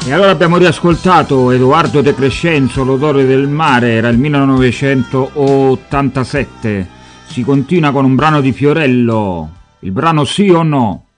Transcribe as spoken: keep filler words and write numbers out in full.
E allora abbiamo riascoltato Edoardo De Crescenzo, L'odore del mare, era il millenovecentottantasette. Si continua con un brano di Fiorello, il brano Sì o No.